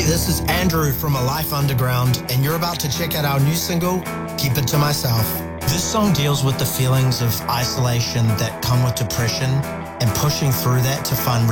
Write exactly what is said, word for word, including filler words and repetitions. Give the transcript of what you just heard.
This is Andrew from A Life Underground, and you're about to check out our new single, Keep It To Myself. This song deals with the feelings of isolation that come with depression and pushing through that to find